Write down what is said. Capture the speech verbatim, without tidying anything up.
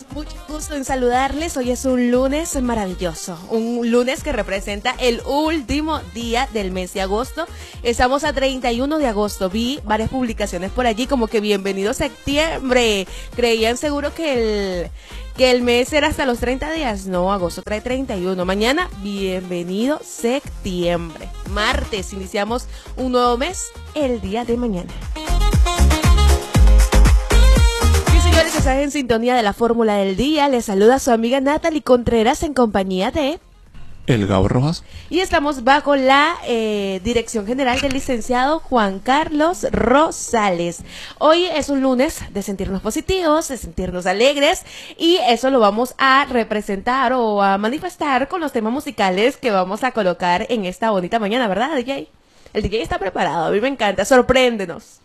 Mucho gusto en saludarles. Hoy es un lunes maravilloso, un lunes que representa el último día del mes de agosto. Estamos a treinta y uno de agosto. Vi varias publicaciones por allí como que bienvenido septiembre. Creían seguro que el, que el mes era hasta los treinta días. No, agosto trae treinta y uno. Mañana, bienvenido septiembre. Martes, iniciamos un nuevo mes el día de mañana. Señores, están en sintonía de la fórmula del día. Les saluda su amiga Natalie Contreras en compañía de El Gabo Rojas. Y estamos bajo la eh, dirección general del licenciado Juan Carlos Rosales. Hoy es un lunes de sentirnos positivos, de sentirnos alegres, y eso lo vamos a representar o a manifestar con los temas musicales que vamos a colocar en esta bonita mañana, ¿verdad, D J? El D J está preparado, a mí me encanta, sorpréndenos.